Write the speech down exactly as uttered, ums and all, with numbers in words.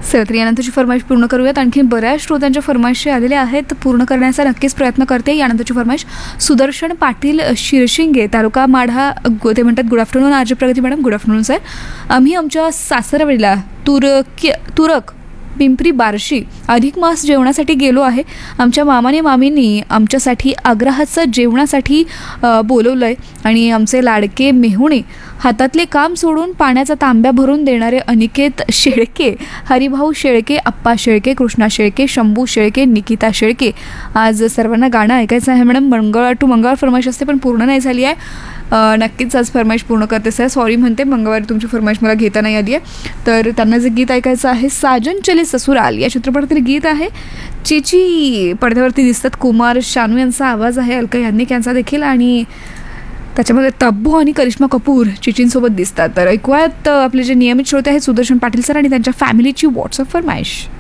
चला तर यानंतरची फरमाईश पूर्ण करूयात. आणखी बऱ्याच श्रोत्यांच्या फरमाईशी आलेल्या आहेत, पूर्ण करण्याचा नक्कीच प्रयत्न करते. यानंतरची फरमाईश सुदर्शन पाटील शिरशिंगे, तालुका माढा, ते म्हणतात गुड आफ्टरनून आरजे प्रगती मॅडम. Good afternoon sir. आम्ही आमच्या सासरवाडीला तुरक तुरक पिंपरी बार्शी अधिक मास जेवणासाठी गेलो आहे. आमच्या मामाने मामींनी आमच्यासाठी आग्रहाचं जेवणासाठी बोलवलं आहे आणि आमचे लाडके मेहुणे हातातले काम सोडून पाण्याचा तांब्या भरून देणारे अनिकेत शेळके, हरिभाऊ शेळके, अप्पा शेळके, कृष्णा शेळके, शंभू शेळके, निकिता शेळके. आज सर्वांना गाणं ऐकायचं आहे मॅडम. मंगळवार टू मंगळवार फरमाईश असते पण पूर्ण नाही झाली आहे. नक्कीच आज फरमाईश पूर्ण करते सर. सॉरी म्हणते, मंगळवारी तुमची फरमाईश मला घेता नाही आली आहे. तर त्यांना जे गीत ऐकायचं आहे साजन चले ससुराल या चित्रपटातील गीत आहे. चिची पडद्यावरती दिसतात कुमार शानू यांचा आवाज आहे, अलका याज्ञिक यांचा देखील, आणि त्याच्यामध्ये तब्बू आणि करिश्मा कपूर चिचींसोबत दिसतात. तर ऐकूयात आपले जे नियमित श्रोते आहेत सुदर्शन पाटील सर आणि त्यांच्या फॅमिलीची व्हॉट्सअप फरमाईश.